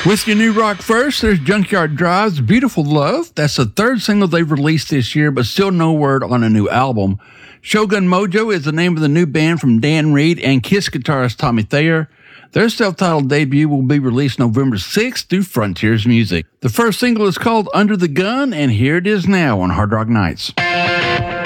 With your new rock first, there's Junkyard Drive's Beautiful Love. That's the third single they've released this year, but still no word on a new album. Shogun Mojo is the name of the new band from Dan Reed and Kiss guitarist Tommy Thayer. Their self-titled debut will be released November 6th through Frontiers Music. The first single is called Under the Gun, and here it is now on Hard Rock Nights.